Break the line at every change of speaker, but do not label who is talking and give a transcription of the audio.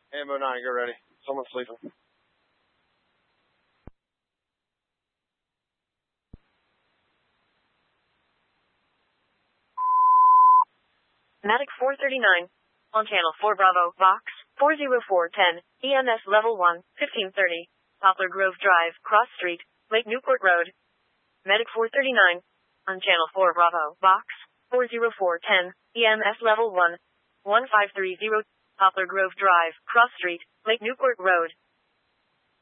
Ammo 9, get ready. Someone's sleeping.
Medic 439. On channel 4 Bravo, Vox, 40410, EMS level 1, 1530. Poplar Grove Drive, Cross Street, Lake Newport Road. Medic 439. On channel 4 Bravo, Vox, 40410, EMS level 1, 1530. Poplar Grove Drive, Cross Street, Lake Newport Road.